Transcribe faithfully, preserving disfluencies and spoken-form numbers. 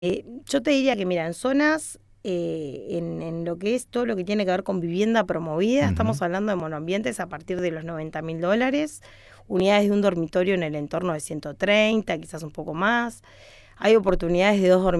Eh, yo te diría que, mira, en zonas, eh, en, en lo que es todo lo que tiene que ver con vivienda promovida, Ujú. estamos hablando de monoambientes a partir de los noventa mil dólares, unidades de un dormitorio en el entorno de ciento treinta, quizás un poco más. Hay oportunidades de dos dormitorios